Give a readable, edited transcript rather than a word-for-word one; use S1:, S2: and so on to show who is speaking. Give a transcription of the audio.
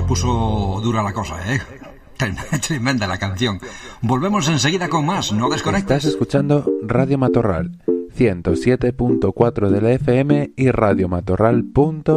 S1: puso dura la cosa, ¿eh? Tremenda la canción. Volvemos enseguida con más, no desconectes.
S2: Estás escuchando Radio Matorral 107.4 de la FM y radiomatorral.es.